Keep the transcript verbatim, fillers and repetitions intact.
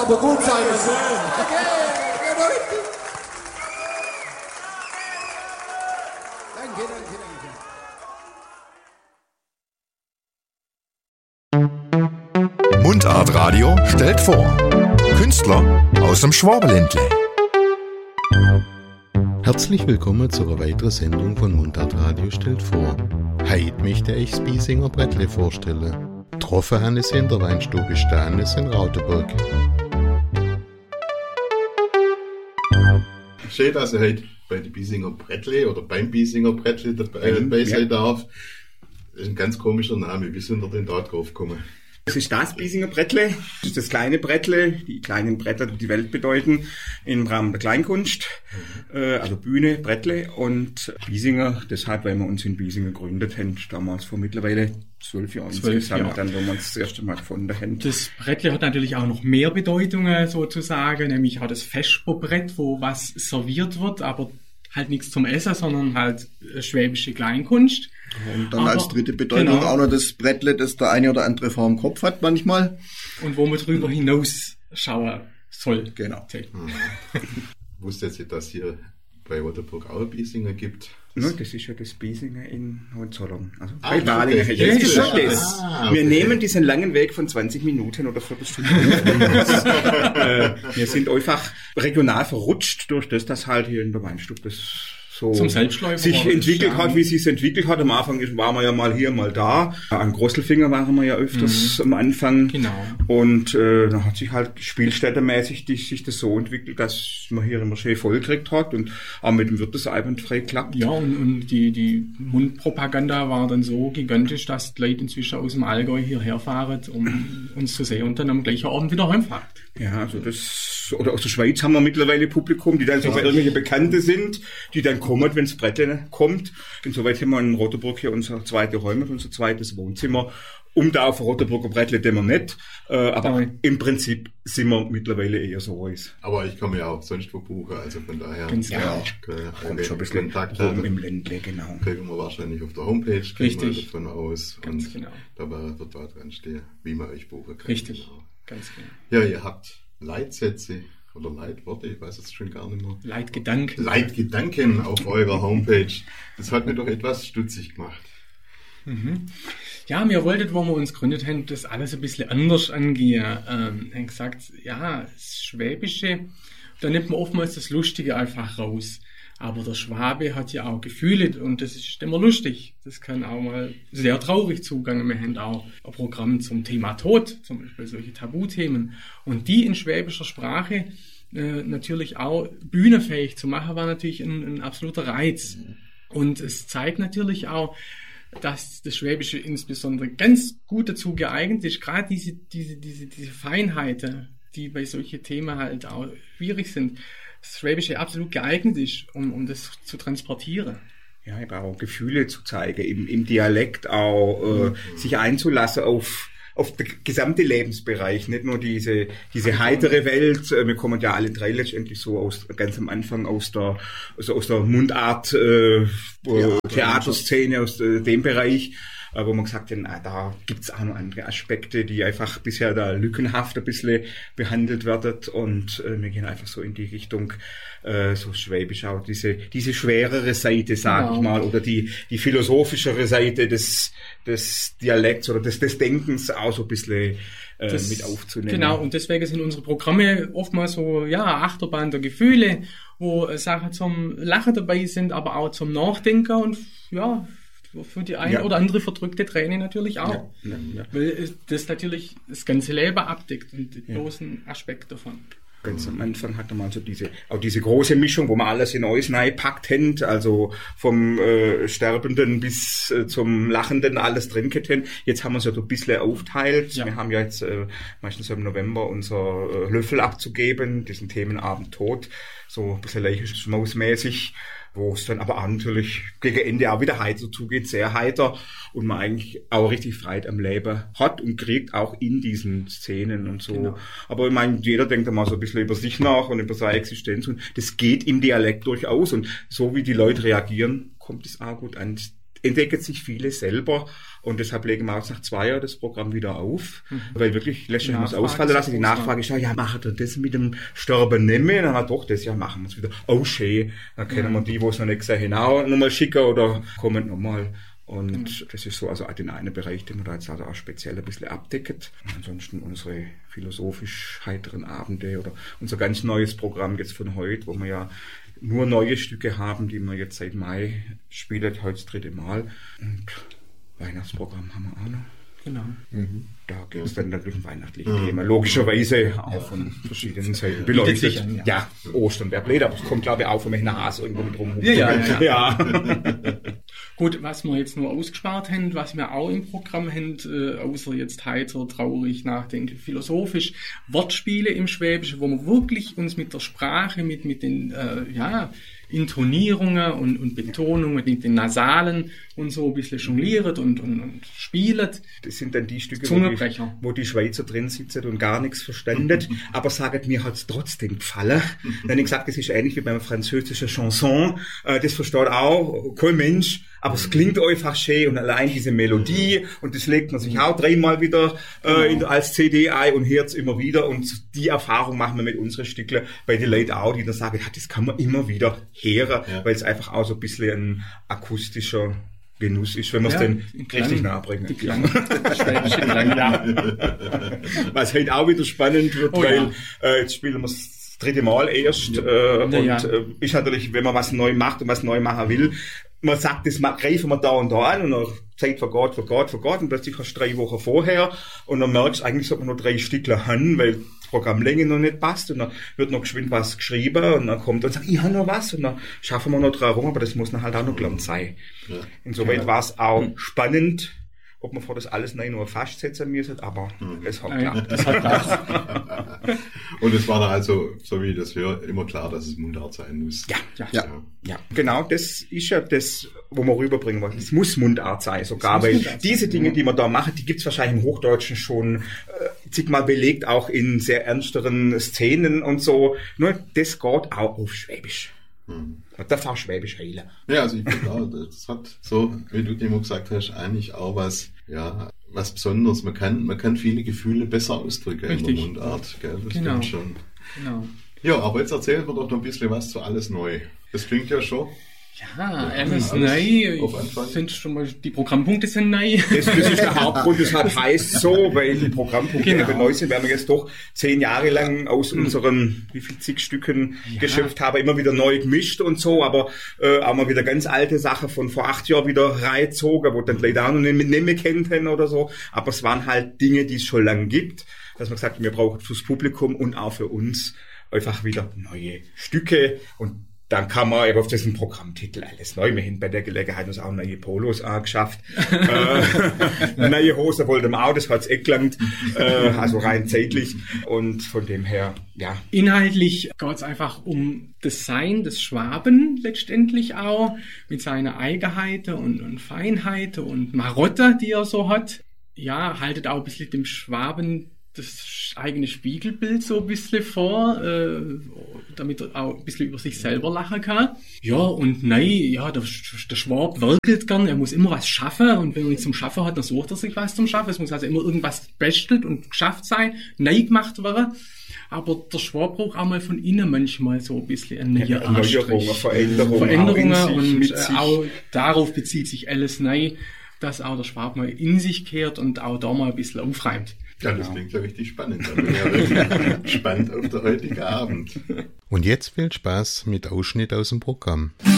aber gut sein müssen. Okay, danke, danke, danke. Mundart Radio stellt vor. Künstler aus dem Schwabenländle. Herzlich willkommen zu einer weiteren Sendung von Mundart Radio stellt vor. Heute möchte ich das Biesinger Brettle vorstellen. Getroffen haben es in der Weinstube Stanes in Rautenburg. Schön, dass ihr heute bei den Biesinger Brettle oder beim Biesinger Brettle dabei, dabei sein ja. darf. Das ist ein ganz komischer Name. Wie sind ihr denn da drauf gekommen? Das ist das Biesinger Brettle. Das ist das kleine Brettle, die kleinen Bretter, die die Welt bedeuten, im Rahmen der Kleinkunst. Mhm. Äh, also Bühne, Brettle und Biesinger, deshalb, weil wir uns in Biesinger gegründet haben, damals vor mittlerweile zwölf Jahren insgesamt, dann, wo wir uns das erste Mal gefunden haben. Das Brettle hat natürlich auch noch mehr Bedeutungen sozusagen, nämlich auch das Vesperbrett, wo was serviert wird, aber halt nichts zum Essen, sondern halt schwäbische Kleinkunst. Und dann aber, als dritte Bedeutung genau. auch noch das Brettle, das der eine oder andere vor dem Kopf hat manchmal. Und wo man drüber hinaus schauen soll. Genau. Mhm. Wusstet ihr, dass hier bei Rautenburg auch ein Biesinger gibt? No, das ist ja das Biesinger in Hohenzollern. Also ah, bei Balingen. Okay. Das ist schon das. Ah, wir okay. nehmen diesen langen Weg von zwanzig Minuten oder Viertelstunde. äh, wir sind einfach regional verrutscht durch das, dass halt hier in der Weinstube das so Zum Selbstläufer sich entwickelt hat, wie es sich entwickelt hat. Am Anfang waren wir ja mal hier, mal da. An Grosselfinger waren wir ja öfters mhm. am Anfang. Genau. Und äh, dann hat sich halt spielstättermäßig die, sich das so entwickelt, dass man hier immer schön vollgekriegt hat und auch mit dem Wirt das einwandfrei klappt. Ja, und, und die, die Mundpropaganda war dann so gigantisch, dass die Leute inzwischen aus dem Allgäu hierher fahren, um uns zu sehen und dann am gleichen Abend wieder heimfahren. Ja, also das, oder aus der Schweiz haben wir mittlerweile Publikum, die dann so irgendwelche Bekannte sind, die dann kommen, wenn das Brettle kommt. Insoweit haben wir in Rautenburg hier unsere zweite Räume, unser zweites Wohnzimmer. Um da auf Rautenburger Brettle den wir nicht, äh, aber Nein. im Prinzip sind wir mittlerweile eher so weiß. Aber ich kann mir ja auch sonst wo buchen, also von daher. Ganz ja, kommt schon ein bisschen rum im Ländle, genau. Kriegen wir wahrscheinlich auf der Homepage, Richtig. Wir davon aus. Ganz und genau. dabei wird da dran stehen, wie man euch buchen kann. Richtig, genau. ganz genau. Ja, ihr habt Leitsätze oder Leitworte, ich weiß jetzt schon gar nicht mehr. Leitgedanken. Leitgedanken auf eurer Homepage. Das hat mir doch etwas stutzig gemacht. Mhm. Ja, wir wollten, wo wir uns gegründet haben, das alles ein bisschen anders angehen. Ähm, haben gesagt, ja, das Schwäbische, da nimmt man oftmals das Lustige einfach raus. Aber der Schwabe hat ja auch Gefühle und das ist immer lustig. Das kann auch mal sehr traurig zugehen. Wir haben auch ein Programm zum Thema Tod, zum Beispiel solche Tabuthemen. Und die in schwäbischer Sprache äh, natürlich auch bühnenfähig zu machen, war natürlich ein, ein absoluter Reiz. Und es zeigt natürlich auch, dass das Schwäbische insbesondere ganz gut dazu geeignet ist, gerade diese, diese, diese, diese Feinheiten, die bei solchen Themen halt auch schwierig sind, das Schwäbische absolut geeignet ist, um, um das zu transportieren. Ja, eben auch Gefühle zu zeigen, im, im Dialekt auch äh, mhm. sich einzulassen auf auf den gesamten Lebensbereich, nicht nur diese diese heitere Welt. Wir kommen ja alle drei letztendlich so aus ganz am Anfang aus der also aus der Mundart äh, ja, Theaterszene, aus äh, dem Bereich, äh, wo man gesagt hat, na, da gibt's auch noch andere Aspekte, die einfach bisher da lückenhaft ein bisschen behandelt werden und äh, wir gehen einfach so in die Richtung äh, so schwäbisch auch diese diese schwerere Seite, sag genau. ich mal, oder die die philosophischere Seite des des Dialekts oder des des Denkens auch so ein bisschen äh, das, mit aufzunehmen. Genau, und deswegen sind unsere Programme oftmals so, ja, Achterbahn der Gefühle, wo äh, Sachen zum Lachen dabei sind, aber auch zum Nachdenken und ja, für die eine ja. oder andere verdrückte Träne natürlich auch. Ja, ja, ja. Weil das natürlich das ganze Leben abdeckt und den großen ja. Aspekt davon. Ganz am Anfang hatte man so diese, auch diese große Mischung, wo man alles in alles reingepackt hat, also vom äh, Sterbenden bis äh, zum Lachenden alles drin gehabt. Jetzt haben wir es ja so ein bisschen aufteilt. Ja. Wir haben ja jetzt äh, meistens im November unser äh, Löffel abzugeben, diesen Themenabend Tod, so ein bisschen leicht schmausmäßig, wo es dann aber auch natürlich gegen Ende auch wieder heiter zugeht, sehr heiter und man eigentlich auch richtig Freude am Leben hat und kriegt auch in diesen Szenen und so. Genau. Aber ich meine, jeder denkt einmal so ein bisschen über sich nach und über seine Existenz und das geht im Dialekt durchaus und so wie die Leute reagieren, kommt es auch gut an. entdecken sich viele selber. Und deshalb legen wir auch nach zwei Jahren das Programm wieder auf, mhm. weil wirklich lässt sich was ausfallen lassen. Die Nachfrage ist, ja, macht ihr das mit dem Sterben nicht mehr? Dann haben wir doch, das Jahr machen wir es wieder. Oh, schön. Dann können ja. wir die, die es noch nicht gesehen haben, auch nochmal schicken oder kommen nochmal. Und mhm. das ist so, also auch den einen Bereich, den wir da jetzt also auch speziell ein bisschen abdecken. Ansonsten unsere philosophisch heiteren Abende oder unser ganz neues Programm jetzt von heute, wo wir ja nur neue Stücke haben, die wir jetzt seit Mai spielen, heute das dritte Mal. Und Weihnachtsprogramm haben wir auch noch. Genau. Mhm. Da geht es dann natürlich um weihnachtliche mhm. Themen. Logischerweise auch von verschiedenen Seiten beleuchtet. An, ja. ja, Ostern wäre blöd, aber es kommt, glaube ich, auch von einem Hase irgendwo mit rum. Ja, ja, ja. ja. Gut, was wir jetzt nur ausgespart haben, was wir auch im Programm haben, äh, außer jetzt heiter, traurig, nachdenklich, philosophisch, Wortspiele im Schwäbischen, wo wir wirklich uns mit der Sprache, mit, mit den, äh, ja, Intonierungen und, und Betonungen, mit den Nasalen und so ein bisschen jongliert und, und, und spielt. Das sind dann die Stücke, wo die, wo die Schweizer drin sitzen und gar nichts verstanden, aber sagen, mir hat's trotzdem gefallen. Dann habe ich gesagt, das ist ähnlich wie beim französischen Chanson, äh, das versteht auch kein Mensch, aber es klingt einfach schön und allein diese Melodie und das legt man sich auch dreimal wieder äh, in, als C D ein und hört es immer wieder und die Erfahrung machen wir mit unseren Stückchen bei den Leuten auch, die dann sagen, ja, das kann man immer wieder hören, ja. weil es einfach auch so ein bisschen ein akustischer Genuss ist, wenn man es ja, dann richtig nahebringen kann. Schwäbische Klang, ja. Was halt auch wieder spannend wird, oh, weil ja. äh, jetzt spielen wir das dritte Mal erst äh, und ja. äh, ist natürlich, wenn man was neu macht und was neu machen will, man sagt, das greifen wir da und da an und dann Zeit vergeht, vergeht, vergeht und plötzlich hast du drei Wochen vorher und dann merkst du, eigentlich sollte man nur drei Stückler haben, weil die Programmlänge noch nicht passt und dann wird noch geschwind was geschrieben und dann kommt und sagt, ich habe noch was und dann schaffen wir noch dran rum, aber das muss dann halt auch noch gelernt sein. Ja. Insoweit ja. war es auch mhm. spannend, ob man vor das alles neu nur festsetzen müssen, aber mhm. es hat geklappt. Das hat geklappt. Und es war dann also, so wie ich das höre, immer klar, dass es Mundart sein muss. Ja, ja, ja. ja. ja. Genau, das ist ja das, wo wir rüberbringen wollen. Es muss Mundart sein sogar, weil diese sein. Dinge, die wir da machen, die gibt's wahrscheinlich im Hochdeutschen schon äh, zigmal belegt, auch in sehr ernsteren Szenen und so. Nur das geht auch auf Schwäbisch. Hm. Man darf auch Schwäbisch heilen. Ja, also ich finde auch, das hat so, wie du immer gesagt hast, eigentlich auch was, ja, was Besonderes. Man kann, man kann viele Gefühle besser ausdrücken Richtig. in der Mundart, gell? Das genau. stimmt schon. Genau. Ja, aber jetzt erzählen wir doch noch ein bisschen was zu Alles Neu. Das klingt ja schon. Ja, alles neu. Ich finde schon mal, die Programmpunkte sind neu. Das, das ist der Hauptgrund, das hat heißt so, weil die Programmpunkte genau. neu sind, weil wir jetzt doch zehn Jahre lang aus unseren, wie viel zig Stücken ja. geschöpft haben, immer wieder neu gemischt und so, aber äh, auch mal wieder ganz alte Sachen von vor acht Jahren wieder reingezogen, wo dann vielleicht auch noch nicht, nicht mehr kennt haben oder so, aber es waren halt Dinge, die es schon lange gibt, dass man gesagt hat, wir brauchen fürs Publikum und auch für uns einfach wieder neue Stücke und dann kann man eben auf diesen Programmtitel alles neu. Wir haben bei der Gelegenheit uns auch neue Polos angeschafft. äh, neue Hose wollten wir auch, das hat's eh gelangt. Äh, also rein zeitlich. Und von dem her, ja. Inhaltlich geht's einfach um das Sein des Schwaben letztendlich auch. Mit seiner Eigenheiten und, und Feinheiten und Marotte, die er so hat. Ja, haltet auch ein bisschen dem Schwaben das eigene Spiegelbild so ein bisschen vor, äh, damit er auch ein bisschen über sich selber lachen kann. Ja, und nein, ja, der, der Schwab werkelt gern, er muss immer was schaffen und wenn er nichts zum Schaffen hat, dann sucht er sich was zum Schaffen. Es muss also immer irgendwas bestelt und geschafft sein, neu gemacht werden. Aber der Schwab braucht auch mal von innen manchmal so ein bisschen eine neue Erneuerung, Veränderung, Veränderungen auch und äh, auch darauf bezieht sich alles neu, dass auch der Schwab mal in sich kehrt und auch da mal ein bisschen aufräumt. Ja, das klingt ja richtig spannend. Da bin ich ja wirklich gespannt auf den heutigen Abend. Und jetzt viel Spaß mit Ausschnitt aus dem Programm.